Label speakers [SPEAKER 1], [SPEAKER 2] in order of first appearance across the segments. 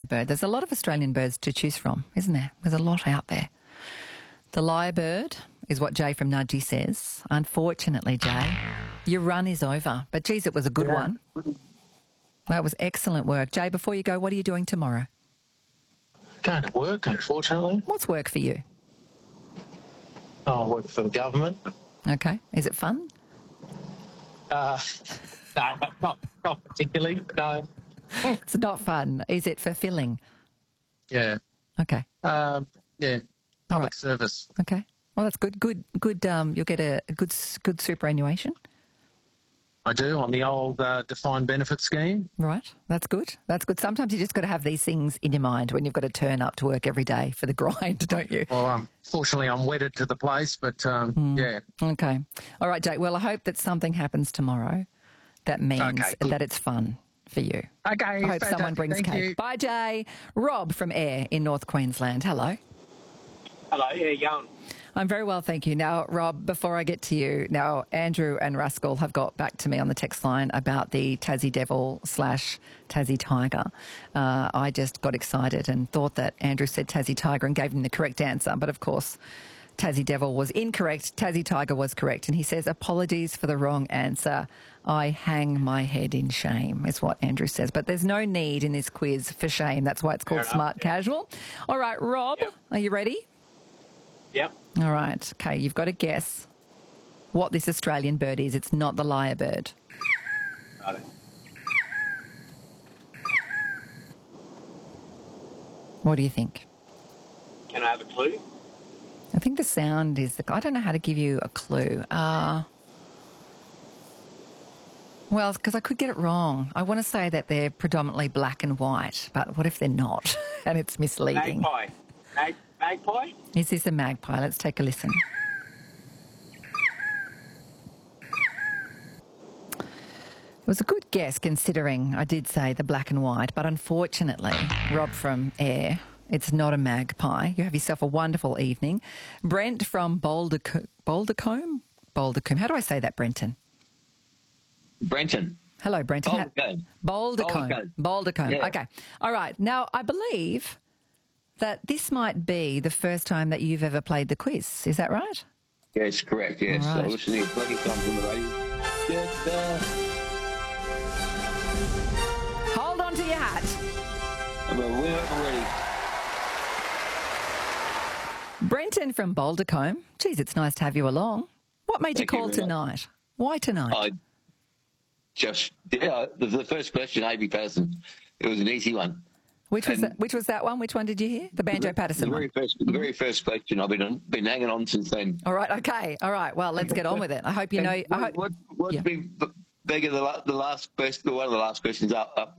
[SPEAKER 1] bird. There's a lot of Australian birds to choose from, isn't there? There's a lot out there. The lyrebird is what Jay from Nudgee says. Unfortunately, Jay, your run is over. But, geez, it was a good one. That was excellent work. Jay, before you go, what are you doing tomorrow?
[SPEAKER 2] Going to work, unfortunately.
[SPEAKER 1] What's work for you?
[SPEAKER 2] I work for the government.
[SPEAKER 1] Okay. Is it fun?
[SPEAKER 2] No, not particularly, no.
[SPEAKER 1] It's not fun. Is it fulfilling?
[SPEAKER 2] Yeah.
[SPEAKER 1] Okay.
[SPEAKER 2] Yeah.
[SPEAKER 1] All
[SPEAKER 2] Public
[SPEAKER 1] right.
[SPEAKER 2] service.
[SPEAKER 1] Okay. Well, that's good. Good. You'll get a good superannuation.
[SPEAKER 2] I do, on the old defined benefit scheme.
[SPEAKER 1] Right. That's good. That's good. Sometimes you just got to have these things in your mind when you've got to turn up to work every day for the grind, don't you?
[SPEAKER 2] Well, fortunately, I'm wedded to the place, but yeah.
[SPEAKER 1] Okay. All right, Jake. Well, I hope that something happens tomorrow that means that it's fun for you.
[SPEAKER 2] Okay.
[SPEAKER 1] I hope someone brings
[SPEAKER 2] Thank
[SPEAKER 1] cake.
[SPEAKER 2] you.
[SPEAKER 1] Bye, Jay. Rob from Ayr in North Queensland. Hello.
[SPEAKER 3] Hello, how you going?
[SPEAKER 1] I'm very well, thank you. Now, Rob, before I get to you, now Andrew and Rascal have got back to me on the text line about the Tassie Devil / Tassie Tiger. I just got excited and thought that Andrew said Tassie Tiger and gave him the correct answer. But, of course, Tassie Devil was incorrect. Tassie Tiger was correct. And he says, apologies for the wrong answer. I hang my head in shame, is what Andrew says. But there's no need in this quiz for shame. That's why it's called Smart Casual. All right, Rob, are you ready?
[SPEAKER 3] Yep.
[SPEAKER 1] All right. Okay, you've got to guess what this Australian bird is. It's not the lyrebird.
[SPEAKER 3] Got it.
[SPEAKER 1] What do you think?
[SPEAKER 3] Can I have a clue?
[SPEAKER 1] I think the sound is I don't know how to give you a clue. Well, because I could get it wrong. I want to say that they're predominantly black and white, but what if they're not? And it's misleading.
[SPEAKER 3] Magpie. Magpie?
[SPEAKER 1] Is this a magpie? Let's take a listen. It was a good guess considering I did say the black and white, but unfortunately, Rob from Ayr, it's not a magpie. You have yourself a wonderful evening. Brent from Bouldercombe? How do I say that, Brenton?
[SPEAKER 4] Brenton.
[SPEAKER 1] Hello, Brenton.
[SPEAKER 4] Bouldercombe.
[SPEAKER 1] Bouldercombe.
[SPEAKER 4] Yeah.
[SPEAKER 1] Okay. All right. Now, I believe that this might be the first time that you've ever played the quiz. Is that right?
[SPEAKER 4] Yes, correct, yes.
[SPEAKER 1] Right.
[SPEAKER 4] I listen to you plenty of times on the radio.
[SPEAKER 1] Hold on to your hat.
[SPEAKER 4] I'm a winner already.
[SPEAKER 1] Brenton from Bouldercombe. Geez, it's nice to have you along. What made
[SPEAKER 4] Thank
[SPEAKER 1] you
[SPEAKER 4] you
[SPEAKER 1] call
[SPEAKER 4] very
[SPEAKER 1] tonight? Why tonight?
[SPEAKER 4] The first question, A.B. Patterson, it was an easy one.
[SPEAKER 1] Which was that one? Which one did you hear? The Banjo Patterson one.
[SPEAKER 4] The very first question. I've been hanging on since then.
[SPEAKER 1] All right. Okay. All right. Well, let's get on with it. I hope you know.
[SPEAKER 4] What's been bigger the last question? One of the last questions up.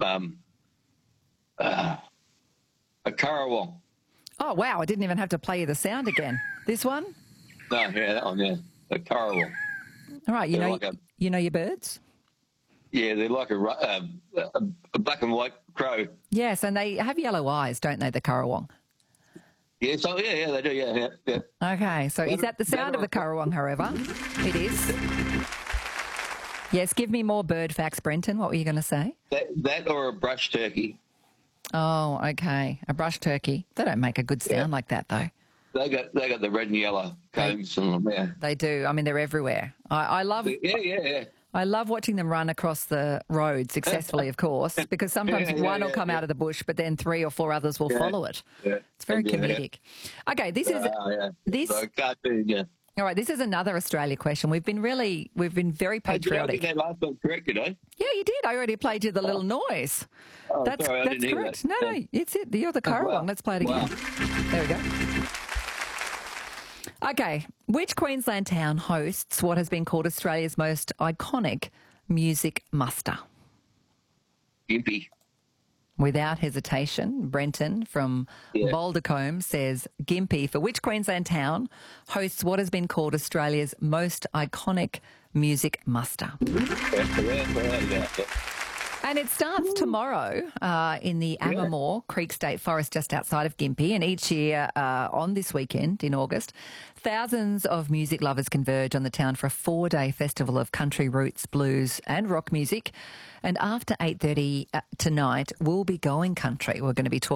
[SPEAKER 4] A Currawong.
[SPEAKER 1] Oh wow! I didn't even have to play you the sound again. This one?
[SPEAKER 4] No, yeah, that one. Yeah, a Currawong.
[SPEAKER 1] All right. You
[SPEAKER 4] They're
[SPEAKER 1] know your birds.
[SPEAKER 4] Yeah, they're like a black and white crow.
[SPEAKER 1] Yes, and they have yellow eyes, don't they? The Currawong.
[SPEAKER 4] Yeah, so yeah, they do. Yeah.
[SPEAKER 1] Okay, so is that the sound of the Currawong, however? It is. Yes, give me more bird facts, Brenton. What were you going to say?
[SPEAKER 4] That or a brush turkey.
[SPEAKER 1] Oh, okay. A brush turkey. They don't make a good sound like that, though.
[SPEAKER 4] They got the red and yellow combs on them. Yeah,
[SPEAKER 1] they do. I mean, they're everywhere. I love.
[SPEAKER 4] Yeah.
[SPEAKER 1] I love watching them run across the road successfully, of course, because sometimes one will come out of the bush, but then 3 or 4 others will follow it. Yeah. It's very comedic. Yeah. Okay, this is
[SPEAKER 4] cartoon. Yeah.
[SPEAKER 1] All right, this is another Australia question. We've been very patriotic.
[SPEAKER 4] I think that last one correct, did I?
[SPEAKER 1] Yeah, you did. I already played you the little noise.
[SPEAKER 4] Oh,
[SPEAKER 1] that's
[SPEAKER 4] sorry, I didn't hear
[SPEAKER 1] correct.
[SPEAKER 4] that.
[SPEAKER 1] No, it's it. You're the Currawong.
[SPEAKER 4] Wow.
[SPEAKER 1] Let's play it again. Wow. There we go. Okay, which Queensland town hosts what has been called Australia's most iconic music muster?
[SPEAKER 4] Gympie.
[SPEAKER 1] Without hesitation, Brenton from Bouldercombe says Gympie. For which Queensland town hosts what has been called Australia's most iconic music muster? And it starts tomorrow in the Ammermoor Creek State Forest just outside of Gympie. And each year on this weekend in August, thousands of music lovers converge on the town for a 4-day festival of country roots, blues and rock music. And after 8:30 tonight, we'll be going country. We're going to be talking